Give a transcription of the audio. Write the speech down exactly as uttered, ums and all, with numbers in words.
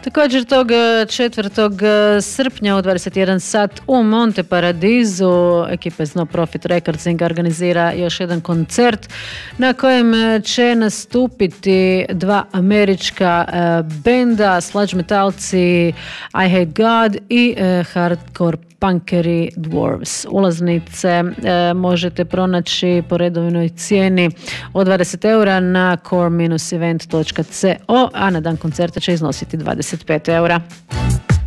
Također tog četvrtog srpnja u dvadeset jedan sat u Monte Paradisu ekipa iz No Profit Recording organizira još jedan koncert na kojem će nastupiti dva američka benda, sludge metalci I Hate God i hardcore punkeri Dwarves. Ulaznice e, možete pronaći po redovnoj cijeni od dvadeset eura na core dash event dot co, a na dan koncerta će iznositi dvadeset pet eura.